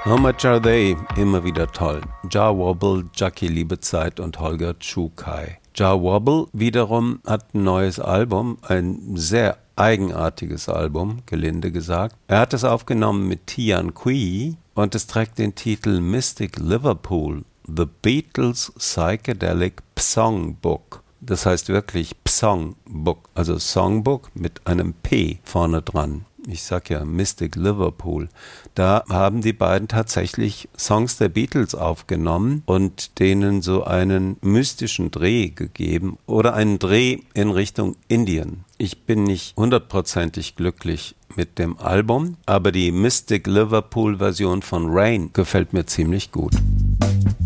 How Much Are They? Immer wieder toll. Jah Wobble, Jackie Liebezeit und Holger Czukay. Jah Wobble wiederum hat ein neues Album, ein sehr eigenartiges Album, gelinde gesagt. Er hat es aufgenommen mit Tian Kui und es trägt den Titel Mystic Liverpool, The Beatles Psychedelic Songbook. Das heißt wirklich Songbook, also Songbook mit einem P vorne dran. Ich sag ja Mystic Liverpool. Da haben die beiden tatsächlich Songs der Beatles aufgenommen und denen so einen mystischen Dreh gegeben oder einen Dreh in Richtung Indien. Ich bin nicht hundertprozentig glücklich mit dem Album, aber die Mystic Liverpool Version von Rain gefällt mir ziemlich gut.